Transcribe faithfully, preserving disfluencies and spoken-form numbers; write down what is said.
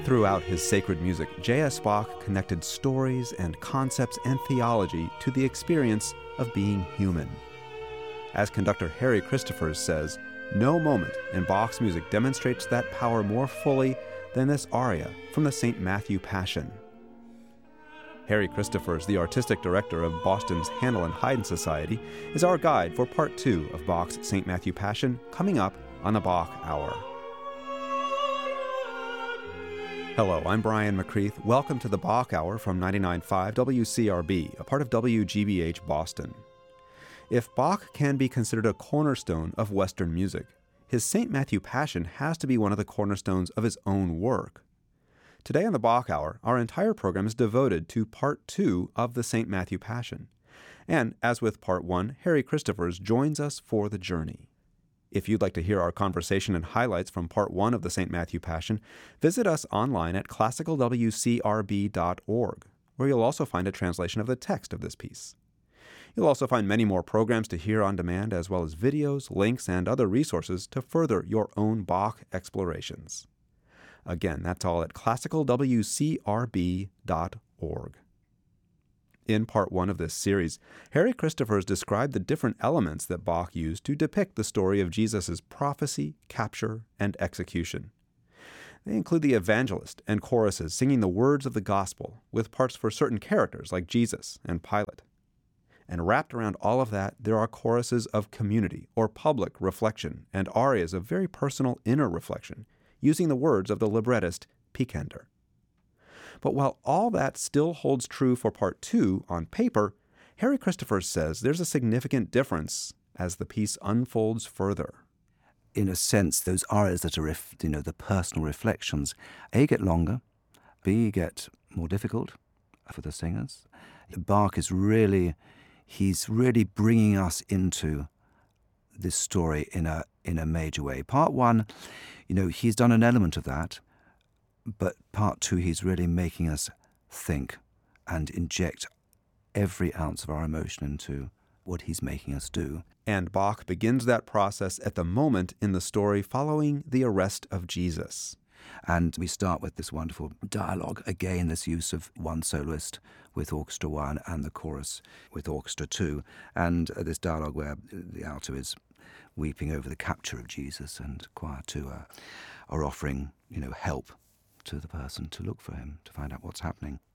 Throughout his sacred music, J S. Bach connected stories and concepts and theology to the experience of being human. As conductor Harry Christophers says, no moment in Bach's music demonstrates that power more fully than this aria from the Saint Matthew Passion. Harry Christophers, the artistic director of Boston's Handel and Haydn Society, is our guide for part two of Bach's Saint Matthew Passion, coming up on the Bach Hour. Hello, I'm Brian McCreath. Welcome to the Bach Hour from ninety-nine point five W C R B, a part of W G B H Boston. If Bach can be considered a cornerstone of Western music, his Saint Matthew Passion has to be one of the cornerstones of his own work. Today on the Bach Hour, our entire program is devoted to part two of the Saint Matthew Passion. And as with part one, Harry Christophers joins us for the journey. If you'd like to hear our conversation and highlights from part one of the Saint Matthew Passion, visit us online at classical w c r b dot org, where you'll also find a translation of the text of this piece. You'll also find many more programs to hear on demand, as well as videos, links, and other resources to further your own Bach explorations. Again, that's all at classical w c r b dot org. In part one of this series, Harry Christophers described the different elements that Bach used to depict the story of Jesus' prophecy, capture, and execution. They include the evangelist and choruses singing the words of the gospel, with parts for certain characters like Jesus and Pilate. And wrapped around all of that, there are choruses of community or public reflection and arias of very personal inner reflection, using the words of the librettist Picander. But while all that still holds true for part two on paper, Harry Christophers says there's a significant difference as the piece unfolds further. In a sense, those arias that are, ref, you know, the personal reflections, A, get longer, B, get more difficult for the singers. Bach is really, he's really bringing us into this story in a in a major way. Part one, you know, he's done an element of that, but part two, he's really making us think and inject every ounce of our emotion into what he's making us do. And Bach begins that process at the moment in the story following the arrest of Jesus. And we start with this wonderful dialogue. Again, this use of one soloist with orchestra one and the chorus with orchestra two. And uh, this dialogue where the alto is weeping over the capture of Jesus and choir two are, are offering, you know, help to the person to look for him, to find out what's happening.